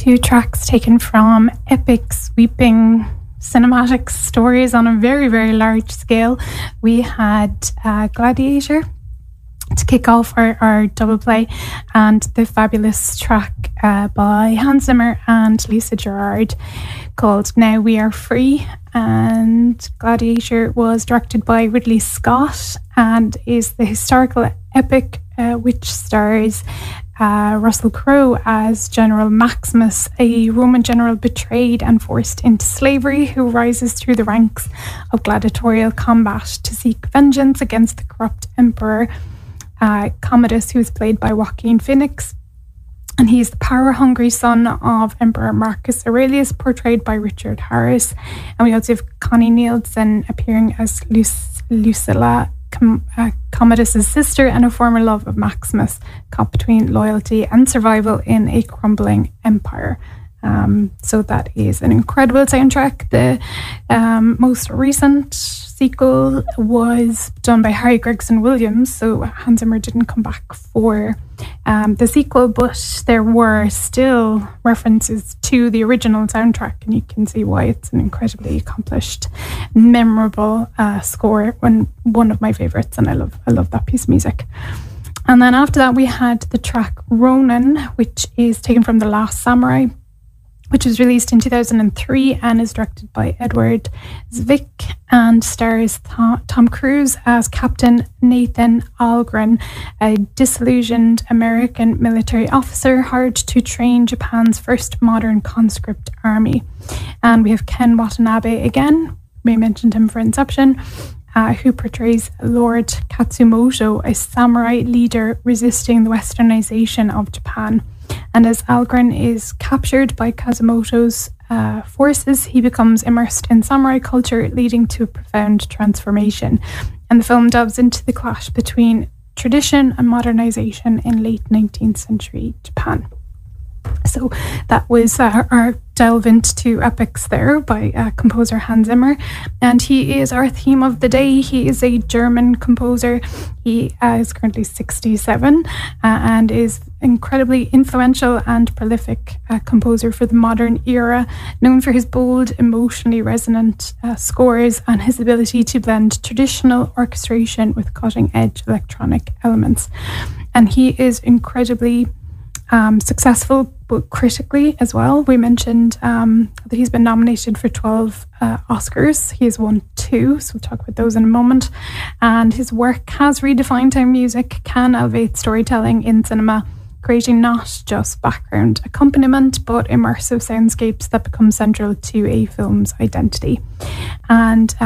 Two tracks taken from epic, sweeping cinematic stories on a very, very large scale. We had Gladiator to kick off our double play, and the fabulous track by Hans Zimmer and Lisa Gerrard called Now We Are Free. And Gladiator was directed by Ridley Scott and is the historical epic which stars Russell Crowe as General Maximus, a Roman general betrayed and forced into slavery who rises through the ranks of gladiatorial combat to seek vengeance against the corrupt emperor Commodus, who is played by Joaquin Phoenix. And he's the power-hungry son of Emperor Marcus Aurelius, portrayed by Richard Harris. And we also have Connie Nielsen appearing as Lucilla, Commodus's sister and a former love of Maximus, caught between loyalty and survival in a crumbling empire. So that is an incredible soundtrack. The most recent sequel was done by Harry Gregson Williams, so Hans Zimmer didn't come back for the sequel, but there were still references to the original soundtrack, and you can see why it's an incredibly accomplished, memorable score, one of my favourites, and I love that piece of music. And then after that we had the track Ronin, which is taken from The Last Samurai, which was released in 2003 and is directed by Edward Zwick and stars Tom Cruise as Captain Nathan Algren, a disillusioned American military officer hired to train Japan's first modern conscript army. And we have Ken Watanabe again, we mentioned him for Inception, who portrays Lord Katsumoto, a samurai leader resisting the westernization of Japan. And as Algren is captured by Katsumoto's forces, he becomes immersed in samurai culture, leading to a profound transformation. And the film delves into the clash between tradition and modernization in late 19th century Japan. So that was our delve into epics there by composer Hans Zimmer, and he is our theme of the day. He is a German composer. He is currently 67 and is incredibly influential and prolific composer for the modern era, known for his bold, emotionally resonant scores and his ability to blend traditional orchestration with cutting-edge electronic elements. And he is incredibly successful, but critically as well. We mentioned that he's been nominated for 12 Oscars. He has won 2, so we'll talk about those in a moment. And his work has redefined how music can elevate storytelling in cinema, creating not just background accompaniment, but immersive soundscapes that become central to a film's identity. And